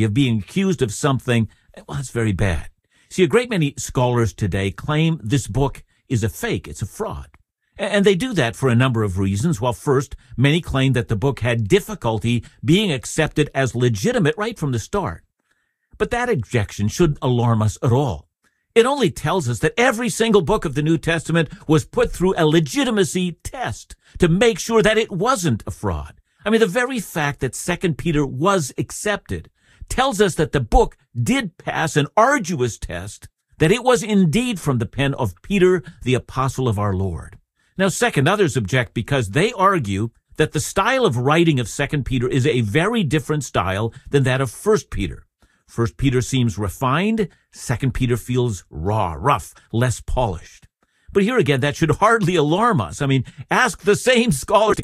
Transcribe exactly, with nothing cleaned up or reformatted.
of being accused of something, well, that's very bad. See, a great many scholars today claim this book is a fake, it's a fraud. And they do that for a number of reasons. Well, first, many claim that the book had difficulty being accepted as legitimate right from the start. But that objection shouldn't alarm us at all. It only tells us that every single book of the New Testament was put through a legitimacy test to make sure that it wasn't a fraud. I mean, the very fact that Second Peter was accepted tells us that the book did pass an arduous test, that it was indeed from the pen of Peter, the apostle of our Lord. Now, second, others object because they argue that the style of writing of Second Peter is a very different style than that of First Peter. First Peter seems refined. Second Peter feels raw, rough, less polished. But here again, that should hardly alarm us. I mean, ask the same scholars